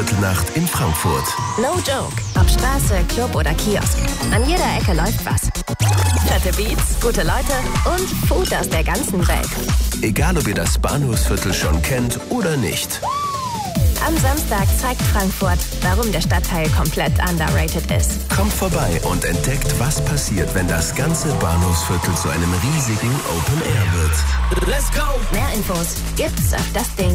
Bahnhofsviertelnacht in Frankfurt. No joke. Ob Straße, Club oder Kiosk. An jeder Ecke läuft was. Fette Beats, gute Leute und Food aus der ganzen Welt. Egal, ob ihr das Bahnhofsviertel schon kennt oder nicht. Am Samstag zeigt Frankfurt, warum der Stadtteil komplett underrated ist. Kommt vorbei und entdeckt, was passiert, wenn das ganze Bahnhofsviertel zu einem riesigen Open Air wird. Let's go! Mehr Infos gibt's auf dasding.